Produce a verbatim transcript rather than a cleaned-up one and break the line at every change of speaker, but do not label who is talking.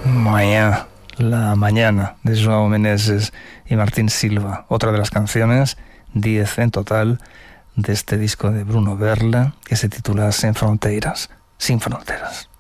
Mañana, la mañana de Joao Meneses y Martín Silva, otra de las canciones, diez en total, de este disco de Bruno Berla que se titula Sin Fronteras, Sin Fronteras.